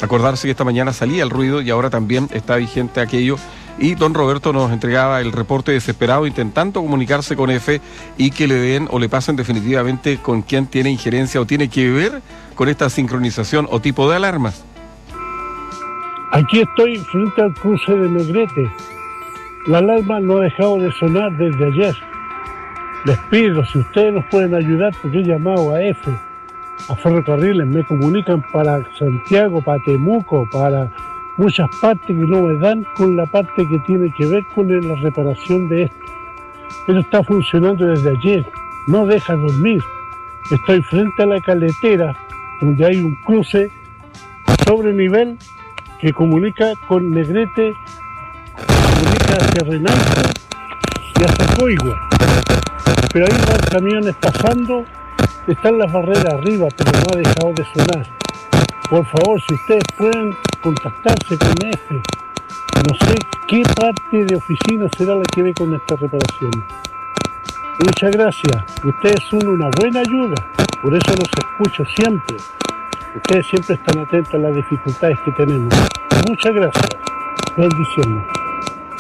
Acordarse que esta mañana salía el ruido y ahora también está vigente aquello. Y don Roberto nos entregaba el reporte desesperado intentando comunicarse con EFE y que le den o le pasen definitivamente con quién tiene injerencia o tiene que ver con esta sincronización o tipo de alarmas. Aquí estoy frente al cruce de Negrete. La alarma no ha dejado de sonar desde ayer. Les pido, si ustedes nos pueden ayudar, porque he llamado a EFE, a Ferrocarriles, me comunican para Santiago, para Temuco, para muchas partes que no me dan con la parte que tiene que ver con la reparación de esto. Esto está funcionando desde ayer, no deja dormir. Estoy frente a la carretera, donde hay un cruce sobre nivel que comunica con Negrete, comunica hacia Renalco y hacia Coigua. Pero ahí van camiones pasando, están las barreras arriba, pero no ha dejado de sonar. Por favor, si ustedes pueden contactarse con EFE, no sé qué parte de oficina será la que ve con esta reparación. Muchas gracias, ustedes son una buena ayuda, por eso los escucho siempre. Ustedes siempre están atentos a las dificultades que tenemos. Muchas gracias, bendiciones.